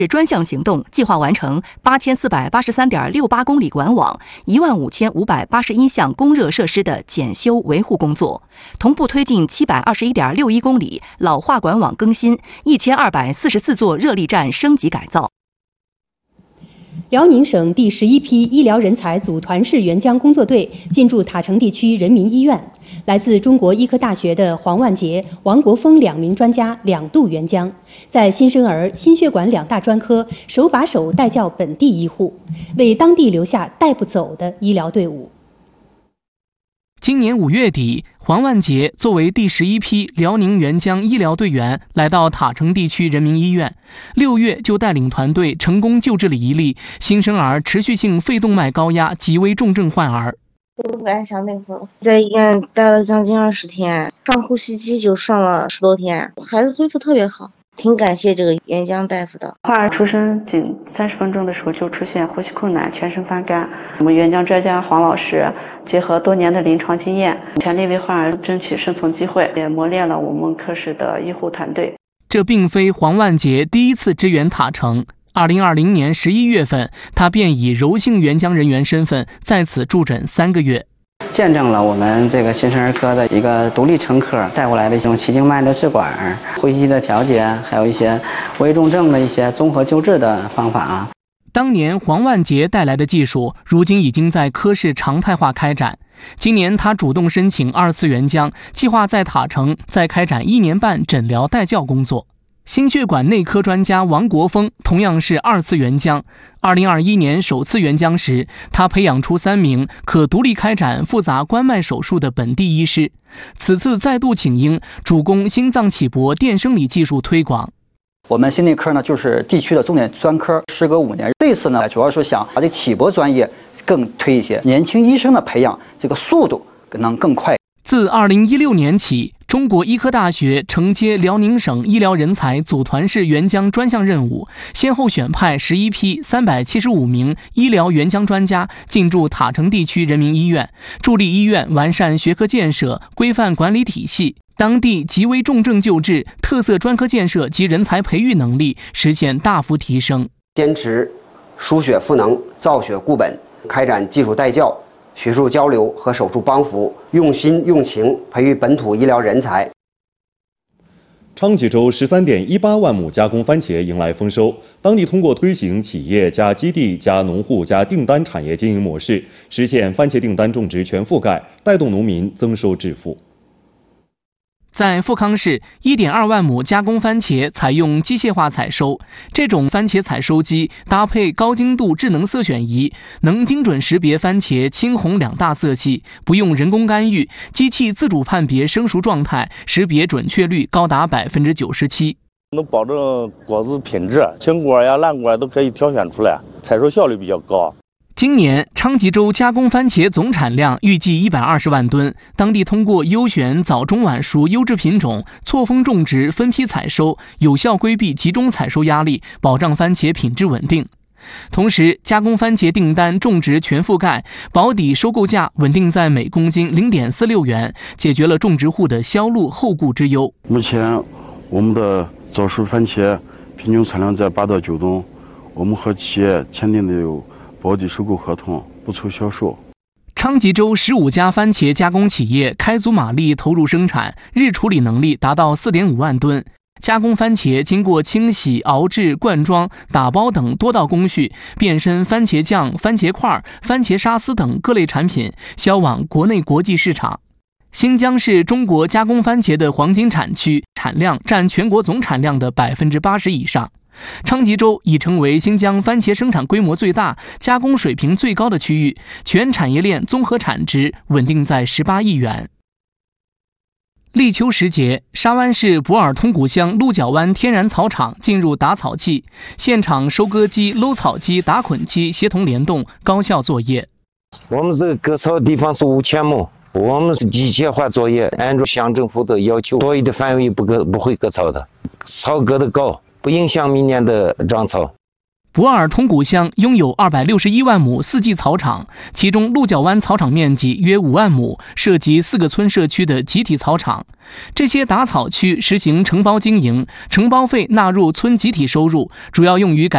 专项行动计划完成8483.68公里管网、15581项供热设施的检修维护工作，同步推进721.61公里老化管网更新、1244座热力站升级改造。 辽宁省第11批医疗人才组团式援疆工作队进驻塔城地区人民医院，来自中国医科大学的黄万杰、王国峰2名专家2度援疆，在新生儿、心血管2大专科手把手带教本地医护，为当地留下带不走的医疗队伍。 今年5月底，黄万杰作为第11批辽宁援疆医疗队员来到塔城地区人民医院，6月就带领团队成功救治了一例新生儿持续性肺动脉高压极危重症患儿。 不敢想那会儿，在医院待了将近20天，上呼吸机就上了10多天，孩子恢复特别好。挺感谢这个援疆大夫的。 患儿出生仅30分钟的时候就出现呼吸困难、全身发干。我们援疆专家黄老师结合多年的临床经验，全力为患儿争取生存机会，也磨练了我们科室的医护团队。 这并非黄万杰第一次支援塔城。2020年11月份，他便以柔性援疆人员身份在此驻诊3个月。 见证了我们这个新生儿科的一个独立成科带过来的一种气静脉的支管、呼吸机的调节，还有一些危重症的一些综合救治的方法。 当年黄万杰带来的技术，如今已经在科室常态化开展。今年他主动申请2次援疆，计划在塔城再开展1年半诊疗带教工作。心血管内科专家王国峰同样是2次援疆。2021年首次援疆时，他培养出3名可独立开展复杂关脉手术的本地医师。此次再度请缨，主攻心脏起搏电生理技术推广。 我们心内科呢，就是地区的重点专科，时隔5年。这次呢，主要是想把这起搏专业更推一些，年轻医生的培养这个速度能更快。 自2016年起，中国医科大学承接辽宁省医疗人才组团式援疆专项任务，先后选派11批375名医疗援疆专家进驻塔城地区人民医院，助力医院完善学科建设、规范管理体系，当地极危重症救治、特色专科建设及人才培育能力实现大幅提升。 坚持输血赋能、造血固本，开展技术带教、学术交流和手术帮扶，用心用情培育本土医疗人才。 昌吉州13.18万亩加工番茄迎来丰收，当地通过推行企业加基地加农户加订单产业经营模式，实现番茄订单种植全覆盖，带动农民增收致富。 在富康市，1.2万亩加工番茄采用机械化采收。这种番茄采收机搭配高精度智能色选仪，能精准识别番茄青红2大色系，不用人工干预，机器自主判别生熟状态，识别准确率高达97%。 能保证果子品质，青果呀、烂果都可以挑选出来，采收效率比较高。 今年昌吉州加工番茄总产量预计120万吨，当地通过优选早中晚熟优质品种，错峰种植、分批采收，有效规避集中采收压力，保障番茄品质稳定。同时，加工番茄订单种植全覆盖，保底收购价稳定在每公斤0.46元，解决了种植户的销路后顾之忧。 目前我们的早熟番茄平均产量在8到9吨，我们和企业签订的有保底收购合同，不愁销售。 昌吉州15家番茄加工企业开足马力投入生产，日处理能力达到4.5万吨。加工番茄经过清洗、熬制、灌装、打包等多道工序，变身番茄酱、番茄块、番茄沙司等各类产品，销往国内国际市场。新疆是中国加工番茄的黄金产区，产量占全国总产量的80%以上。昌吉州已成为新疆番茄生产规模最大、加工水平最高的区域，全产业链综合产值稳定在18亿元。立秋时节，沙湾市博尔通古乡鹿角湾天然草场进入打草季，现场收割机、搂草机、打捆机协同联动，高效作业。 我们这个割草地方是5000亩，我们是机械化作业，按照乡政府的要求，多余的范围不会割草的，草割得高，不影响明年的长草。 博尔通古乡拥有261万亩4季草场，其中鹿角湾草场面积约5万亩，涉及4个村社区的集体草场。这些打草区实行承包经营，承包费纳入村集体收入，主要用于改